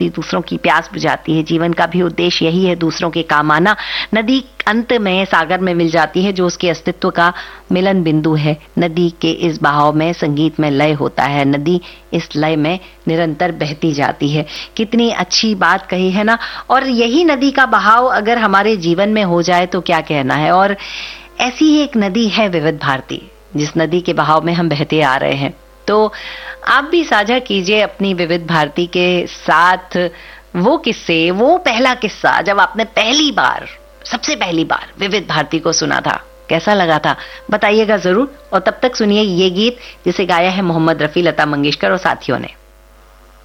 करती, दूसरों की प्यास बुझाती है। जीवन का भी उद्देश्य यही है, दूसरों के काम आना। नदी अंत में सागर में मिल जाती है, जो उसके अस्तित्व का मिलन बिंदु है। नदी के इस बहाव में संगीत में लय होता है, नदी इस लय में निरंतर बहती जाती है। कितनी अच्छी बात कही है ना। और यही नदी का बहाव अगर हमारे जीवन में हो जाए तो क्या कहना है। और ऐसी ही एक नदी है विविध भारती, जिस नदी के बहाव में हम बहते आ रहे हैं। तो आप भी साझा कीजिए अपनी विविध भारती के साथ वो किस्से, वो पहला किस्सा जब आपने सबसे पहली बार विविध भारती को सुना था। कैसा लगा था बताइएगा जरूर। और तब तक सुनिए ये गीत जिसे गाया है मोहम्मद रफी, लता मंगेशकर और साथियों ने।